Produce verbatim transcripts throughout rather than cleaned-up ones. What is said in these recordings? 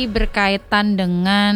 Berkaitan dengan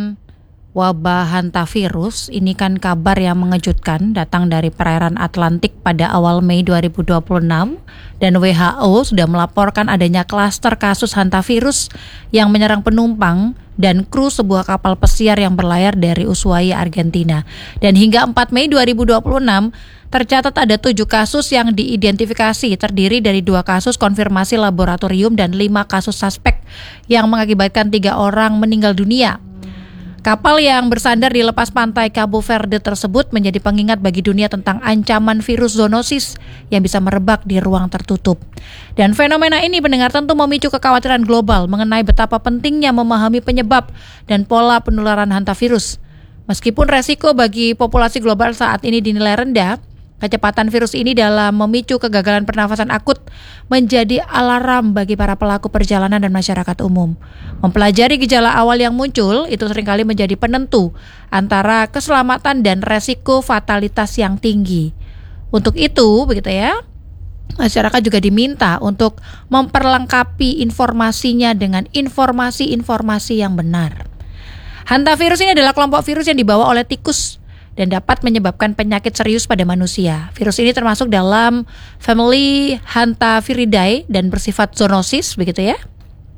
wabah hantavirus, ini kan kabar yang mengejutkan datang dari perairan Atlantik pada awal Mei dua ribu dua puluh enam, dan W H O sudah melaporkan adanya klaster kasus hantavirus yang menyerang penumpang dan kru sebuah kapal pesiar yang berlayar dari Ushuaia, Argentina. Dan hingga empat Mei dua ribu dua puluh enam tercatat ada tujuh kasus yang diidentifikasi, terdiri dari dua kasus konfirmasi laboratorium dan lima kasus suspek yang mengakibatkan tiga orang meninggal dunia. Kapal yang bersandar di lepas pantai Cabo Verde tersebut menjadi pengingat bagi dunia tentang ancaman virus zoonosis yang bisa merebak di ruang tertutup. Dan fenomena ini pendengar tentu memicu kekhawatiran global mengenai betapa pentingnya memahami penyebab dan pola penularan hantavirus. Meskipun resiko bagi populasi global saat ini dinilai rendah, kecepatan virus ini dalam memicu kegagalan pernafasan akut menjadi alarm bagi para pelaku perjalanan dan masyarakat umum. Mempelajari gejala awal yang muncul itu seringkali menjadi penentu antara keselamatan dan resiko fatalitas yang tinggi. Untuk itu, begitu ya, masyarakat juga diminta untuk memperlengkapi informasinya dengan informasi-informasi yang benar. Hantavirus ini adalah kelompok virus yang dibawa oleh tikus dan dapat menyebabkan penyakit serius pada manusia. Virus ini termasuk dalam famili Hantaviridae dan bersifat zoonosis, begitu ya.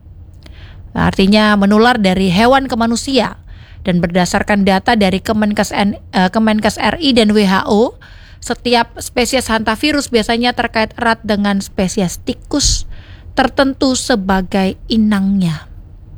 Artinya menular dari hewan ke manusia. Dan berdasarkan data dari Kemenkes, uh, Kemenkes R I dan W H O, setiap spesies hantavirus biasanya terkait erat dengan spesies tikus tertentu sebagai inangnya.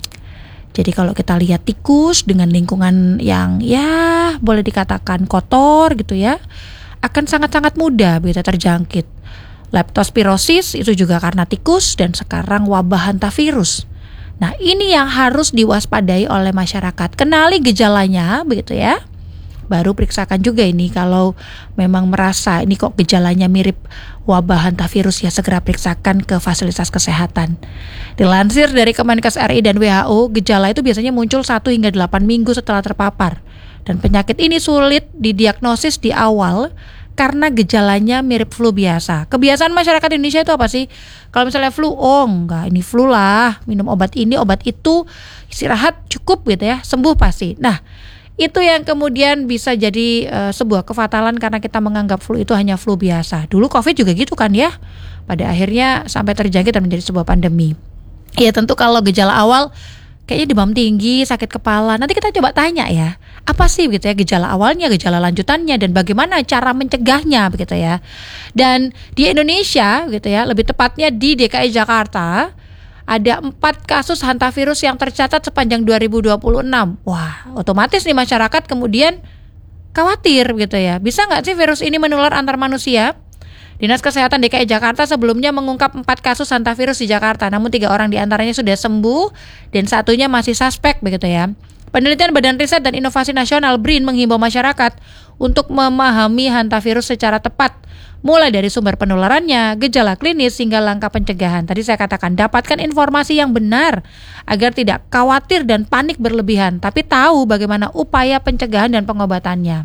Jadi kalau kita lihat tikus dengan lingkungan yang ya boleh dikatakan kotor gitu ya, akan sangat-sangat mudah bisa terjangkit. Leptospirosis itu juga karena tikus, dan sekarang wabah hantavirus. Nah, ini yang harus diwaspadai oleh masyarakat. Kenali gejalanya begitu ya. Baru periksakan juga ini kalau memang merasa ini kok gejalanya mirip wabah hantavirus, ya segera periksakan ke fasilitas kesehatan. Dilansir dari Kemenkes R I dan W H O, gejala itu biasanya muncul satu hingga delapan minggu setelah terpapar. Dan penyakit ini sulit didiagnosis di awal karena gejalanya mirip flu biasa. Kebiasaan masyarakat Indonesia itu apa sih? Kalau misalnya flu, oh enggak, ini flu lah, minum obat ini, obat itu, istirahat cukup gitu ya, sembuh pasti. Nah, itu yang kemudian bisa jadi uh, sebuah kefatalan karena kita menganggap flu itu hanya flu biasa. Dulu COVID juga gitu kan ya. Pada akhirnya sampai terjangkit dan menjadi sebuah pandemi. Ya tentu kalau gejala awal kayaknya demam tinggi, sakit kepala. Nanti kita coba tanya ya, apa sih gitu ya gejala awalnya, gejala lanjutannya, dan bagaimana cara mencegahnya begitu ya. Dan di Indonesia gitu ya, lebih tepatnya di D K I Jakarta, ada empat kasus hantavirus yang tercatat sepanjang dua ribu dua puluh enam. Wah, otomatis nih masyarakat kemudian khawatir gitu ya. Bisa nggak sih virus ini menular antar manusia? Dinas Kesehatan D K I Jakarta sebelumnya mengungkap empat kasus hantavirus di Jakarta, namun tiga orang diantaranya sudah sembuh dan satunya masih suspek begitu ya. Penelitian Badan Riset dan Inovasi Nasional B R I N menghimbau masyarakat untuk memahami hantavirus secara tepat, mulai dari sumber penularannya, gejala klinis, hingga langkah pencegahan. Tadi saya katakan, dapatkan informasi yang benar agar tidak khawatir dan panik berlebihan, tapi tahu bagaimana upaya pencegahan dan pengobatannya.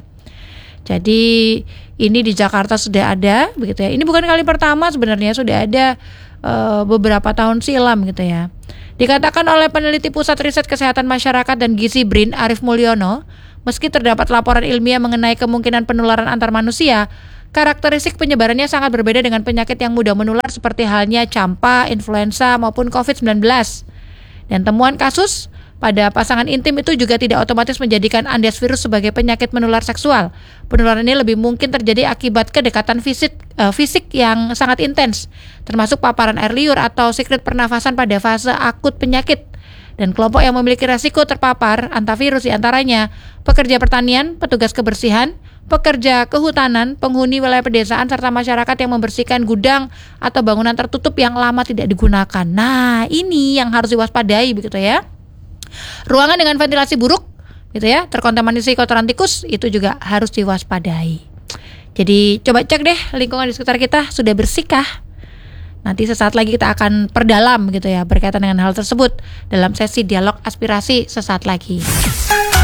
Jadi ini di Jakarta sudah ada, begitu ya. Ini bukan kali pertama sebenarnya, sudah ada uh, beberapa tahun silam gitu ya. Dikatakan oleh peneliti Pusat Riset Kesehatan Masyarakat dan Gizi B R I N Arief Mulyono, meski terdapat laporan ilmiah mengenai kemungkinan penularan antar manusia, karakteristik penyebarannya sangat berbeda dengan penyakit yang mudah menular seperti halnya campak, influenza maupun covid sembilan belas. Dan temuan kasus pada pasangan intim itu juga tidak otomatis menjadikan Andes virus sebagai penyakit menular seksual. Penularan ini lebih mungkin terjadi akibat kedekatan fisik, uh, fisik yang sangat intens, termasuk paparan air liur atau siklet pernafasan pada fase akut penyakit. Dan kelompok yang memiliki resiko terpapar hantavirus diantaranya pekerja pertanian, petugas kebersihan, pekerja kehutanan, penghuni wilayah pedesaan, serta masyarakat yang membersihkan gudang atau bangunan tertutup yang lama tidak digunakan. Nah, ini yang harus diwaspadai begitu ya. Ruangan dengan ventilasi buruk gitu ya, terkontaminasi kotoran tikus, itu juga harus diwaspadai. Jadi coba cek deh lingkungan di sekitar kita sudah bersihkah? Nanti sesaat lagi kita akan perdalam gitu ya berkaitan dengan hal tersebut dalam sesi dialog aspirasi sesaat lagi.